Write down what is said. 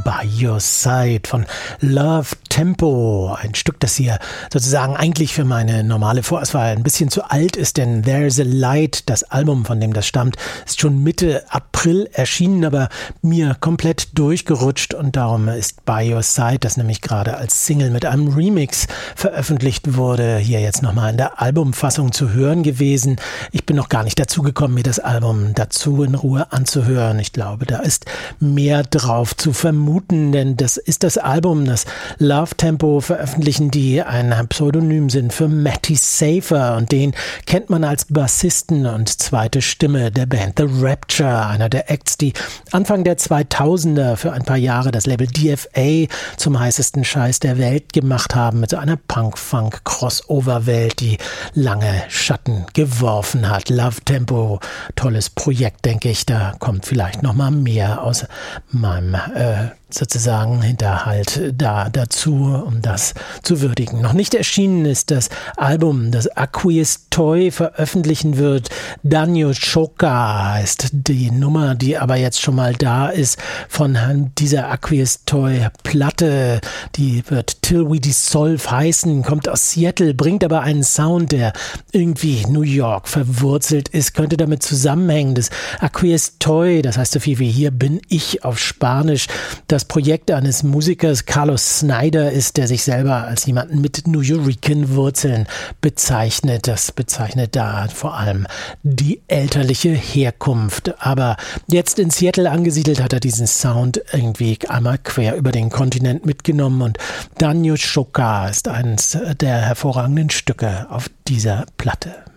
By Your Side von Love Tempo. Ein Stück, das hier sozusagen eigentlich für meine normale Vorauswahl ein bisschen zu alt ist, denn There's a Light, das Album, von dem das stammt, ist schon Mitte April erschienen, aber mir komplett durchgerutscht und darum ist By Your Side, das nämlich gerade als Single mit einem Remix veröffentlicht wurde, hier jetzt nochmal in der Albumfassung zu hören gewesen. Ich bin noch gar nicht dazu gekommen, mir das Album dazu in Ruhe anzuhören. Ich glaube, da ist mehr drauf zu vermuten, denn das ist das Album, das Love Tempo veröffentlichen, die ein Pseudonym sind für Matty Safer und den kennt man als Bassisten und zweite Stimme der Band The Rapture, einer der Acts, die Anfang der 2000er für ein paar Jahre das Label DFA zum heißesten Scheiß der Welt gemacht haben, mit so einer Punk-Funk-Crossover-Welt, die lange Schatten geworfen hat. Love Tempo, tolles Projekt, denke ich, da kommt vielleicht noch mal mehr aus meinem sozusagen Hinterhalt dazu, um das zu würdigen. Noch nicht erschienen ist das Album, das Aqueous Toy veröffentlichen wird. Danyo Shoka heißt die Nummer, die aber jetzt schon mal da ist von dieser Aqueous Toy Platte. Die wird Till We Dissolve heißen, kommt aus Seattle, bringt aber einen Sound, der irgendwie New York verwurzelt ist, könnte damit zusammenhängen. Das Aqueous Toy, das heißt so viel wie hier bin ich auf Spanisch. Das Projekt eines Musikers, Carlos Snyder, ist, der sich selber als jemanden mit New Yorker-Wurzeln bezeichnet. Das bezeichnet da vor allem die elterliche Herkunft. Aber jetzt in Seattle angesiedelt hat er diesen Sound irgendwie einmal quer über den Kontinent mitgenommen und Danyo Shoka ist eines der hervorragenden Stücke auf dieser Platte.